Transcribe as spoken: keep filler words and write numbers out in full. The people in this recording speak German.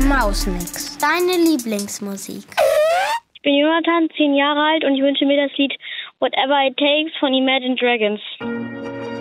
Mausmix, deine Lieblingsmusik. Ich bin Jonathan, zehn Jahre alt und ich wünsche mir das Lied Whatever It Takes von Imagine Dragons.